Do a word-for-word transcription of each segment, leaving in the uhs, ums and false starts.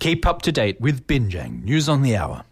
Keep up to date with Binjang News on the Hour.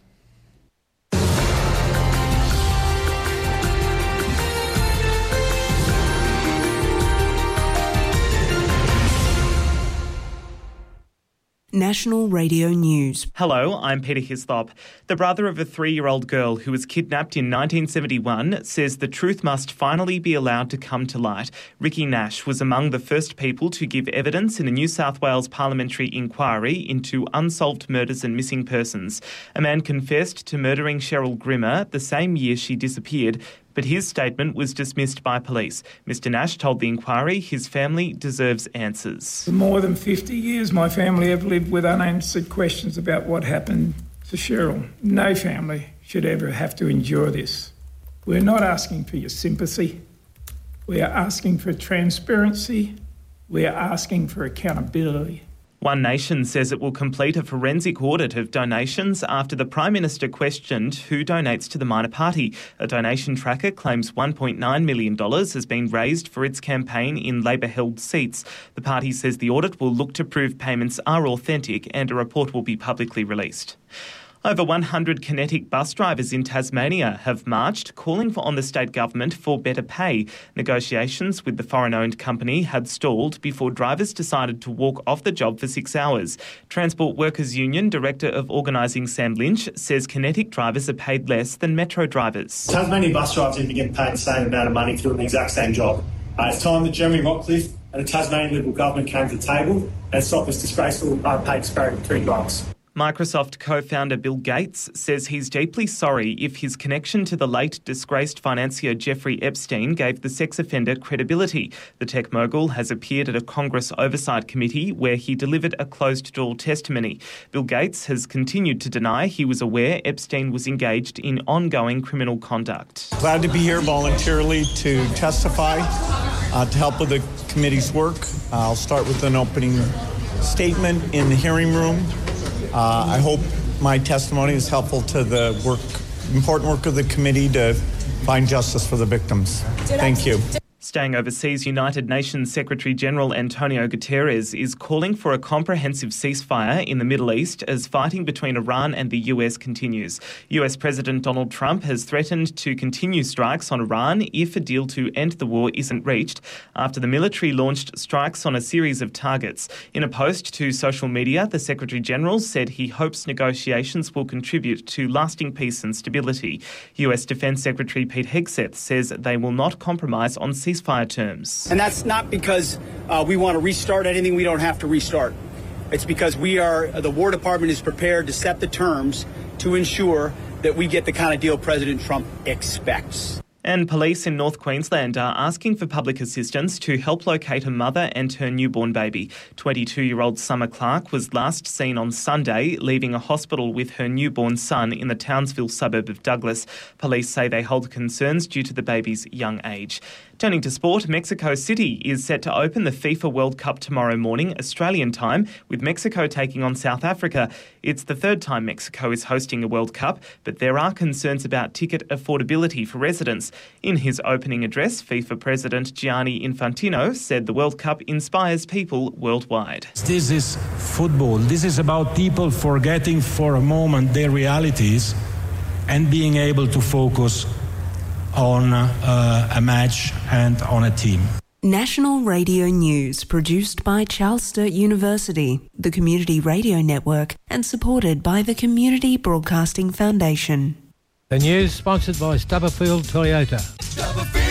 National Radio News. Hello, I'm Peter Hislop. The brother of a three-year-old girl who was kidnapped in nineteen seventy-one says the truth must finally be allowed to come to light. Ricky Nash was among the first people to give evidence in a New South Wales parliamentary inquiry into unsolved murders and missing persons. A man confessed to murdering Cheryl Grimmer the same year she disappeared, but his statement was dismissed by police. Mister Nash told the inquiry his family deserves answers. For more than fifty years, my family have lived with unanswered questions about what happened to Cheryl. No family should ever have to endure this. We're not asking for your sympathy. We are asking for transparency. We are asking for accountability. One Nation says it will complete a forensic audit of donations after the Prime Minister questioned who donates to the minor party. A donation tracker claims one point nine million dollars has been raised for its campaign in Labor-held seats. The party says the audit will look to prove payments are authentic and a report will be publicly released. Over one hundred Kinetic bus drivers in Tasmania have marched, calling for on the state government for better pay. Negotiations with the foreign-owned company had stalled before drivers decided to walk off the job for six hours. Transport Workers Union Director of Organising Sam Lynch says Kinetic drivers are paid less than Metro drivers. Tasmanian bus drivers need to get paid the same amount of money for doing the exact same job. Uh, it's time that Jeremy Rockcliffe and the Tasmanian Liberal government came to the table and stopped this disgraceful unpaid disparity between drivers. Microsoft co-founder Bill Gates says he's deeply sorry if his connection to the late disgraced financier Jeffrey Epstein gave the sex offender credibility. The tech mogul has appeared at a Congress Oversight Committee where he delivered a closed-door testimony. Bill Gates has continued to deny he was aware Epstein was engaged in ongoing criminal conduct. Glad to be here voluntarily to testify, uh, to help with the committee's work. Uh, I'll start with an opening statement in the hearing room. Uh, I hope my testimony is helpful to the work, important work of the committee to find justice for the victims. Thank you. Staying overseas, United Nations Secretary-General Antonio Guterres is calling for a comprehensive ceasefire in the Middle East as fighting between Iran and the U S continues. U S President Donald Trump has threatened to continue strikes on Iran if a deal to end the war isn't reached after the military launched strikes on a series of targets. In a post to social media, the Secretary-General said he hopes negotiations will contribute to lasting peace and stability. U S Defence Secretary Pete Hegseth says they will not compromise on ceasefire ceasefire terms. And that's not because uh, we want to restart anything we don't have to restart. It's because we are, the War Department is prepared to set the terms to ensure that we get the kind of deal President Trump expects. And police in North Queensland are asking for public assistance to help locate a mother and her newborn baby. twenty-two-year-old Summer Clark was last seen on Sunday leaving a hospital with her newborn son in the Townsville suburb of Douglas. Police say they hold concerns due to the baby's young age. Turning to sport, Mexico City is set to open the FIFA World Cup tomorrow morning, Australian time, with Mexico taking on South Africa. It's the third time Mexico is hosting a World Cup, but there are concerns about ticket affordability for residents. In his opening address, FIFA President Gianni Infantino said the World Cup inspires people worldwide. This is football. This is about people forgetting for a moment their realities and being able to focus on uh, a match and on a team. National Radio News, produced by Charles Sturt University, the Community Radio Network, and supported by the Community Broadcasting Foundation. The news sponsored by Stubberfield Toyota.